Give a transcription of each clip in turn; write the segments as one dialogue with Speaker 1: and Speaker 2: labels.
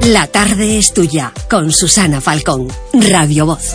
Speaker 1: La tarde es tuya, con Susana Falcón, Radio Voz.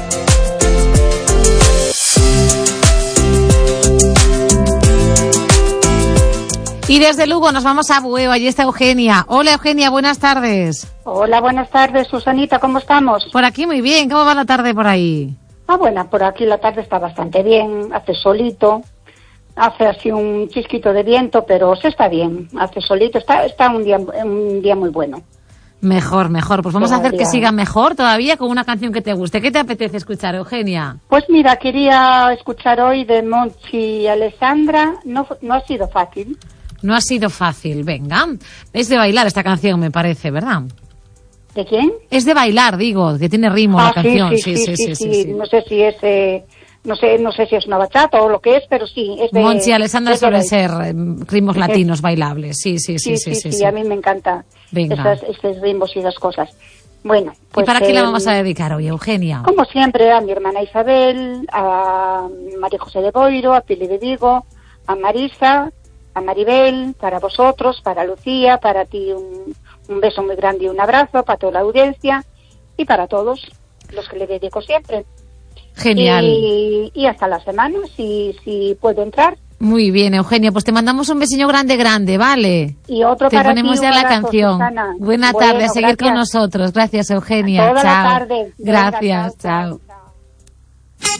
Speaker 2: Y desde Lugo nos vamos a Bueo, allí está Eugenia. Hola Eugenia, buenas tardes.
Speaker 3: Hola, buenas tardes, Susanita, ¿cómo estamos?
Speaker 2: Por aquí muy bien, ¿cómo va la tarde por ahí?
Speaker 3: Bueno, por aquí la tarde está bastante bien, hace solito, hace así un chisquito de viento, pero se está bien, hace solito, está un día muy bueno.
Speaker 2: Mejor, pues vamos
Speaker 3: todavía.
Speaker 2: A hacer que siga mejor todavía con una canción que te guste. ¿Qué te apetece escuchar, Eugenia?
Speaker 3: Pues mira, quería escuchar hoy de Monchi y Alessandra, no ha sido fácil.
Speaker 2: No ha sido fácil, venga. Es de bailar esta canción, me parece, ¿verdad?
Speaker 3: ¿De quién?
Speaker 2: Es de bailar, digo, que tiene ritmo la canción. Sí.
Speaker 3: No sé si es... No sé si es una bachata o lo que es, pero sí. Es de,
Speaker 2: Monchi y Alessandra suelen ser ritmos latinos bailables. Sí.
Speaker 3: A mí me encanta estos ritmos y esas cosas. Bueno, pues...
Speaker 2: ¿Y para quién la vamos a dedicar hoy, Eugenia?
Speaker 3: Como siempre, a mi hermana Isabel, a María José de Boiro, a Pili de Vigo, a Marisa, a Maribel, para vosotros, para Lucía, para ti un beso muy grande y un abrazo, para toda la audiencia y para todos los que le dedico siempre.
Speaker 2: Genial.
Speaker 3: Y hasta la semana, si puedo entrar.
Speaker 2: Muy bien, Eugenia, pues te mandamos un besillo grande, ¿vale?
Speaker 3: Y otro
Speaker 2: te
Speaker 3: para
Speaker 2: ponemos
Speaker 3: ti,
Speaker 2: ya la
Speaker 3: abrazo,
Speaker 2: canción.
Speaker 3: Susana.
Speaker 2: Buena tarde, a seguir
Speaker 3: gracias.
Speaker 2: con nosotros. Gracias, Eugenia.
Speaker 3: Toda
Speaker 2: chao.
Speaker 3: la tarde.
Speaker 2: Gracias, chao.